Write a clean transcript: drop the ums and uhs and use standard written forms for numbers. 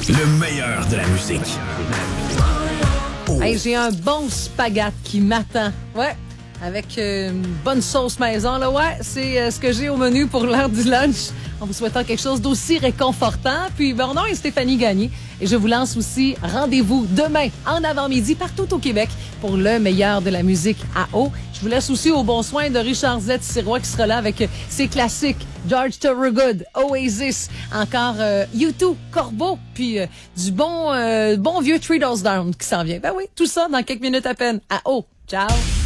Le meilleur de la musique. Hey, j'ai un bon spaghette qui m'attend. Ouais. Avec une bonne sauce maison, là. Ouais, c'est ce que j'ai au menu pour l'heure du lunch. En vous souhaitant quelque chose d'aussi réconfortant. Puis, mon nom est Stéphanie Gagné. Et je vous lance aussi rendez-vous demain, en avant-midi, partout au Québec, pour le meilleur de la musique à eau. Je vous laisse aussi au bon soin de Richard Z. Sirois qui sera là avec ses classiques. George Thorogood, Oasis, encore U2, Corbeau, puis du bon vieux Three Doors Down qui s'en vient. Ben oui, tout ça dans quelques minutes à peine. À eau. Ciao!